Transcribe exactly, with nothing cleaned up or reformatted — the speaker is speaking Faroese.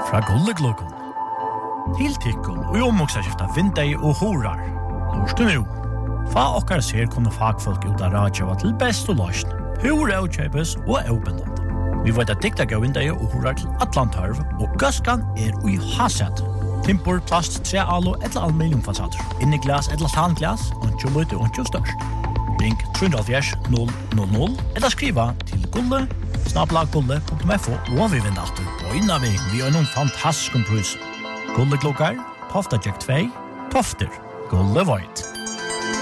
fra Gulleglokon. Tiltikkun og omoksa skifta vindei og horar. Lorstu nu. Fa okkar ser kunne fagfolk ut av radjava til best og løsn. Hur avkjøpes og avbindande. Vi vet at dikta gav vindei og horar til Atlantarv, og gøskan er ui haset. Timpor, plast, tre alo, etla aluminiumfasader. Inni glas, etla tanglas, ontjo løyte, ontjo størst. Ring tre null null null eller skriva til gulle, snabla gulle punktum f o og vi vinner alltid på innavi vi har noen fantastisk prus. Gulle klokkar, Tofta Jack två, Tofter, Gulle Void.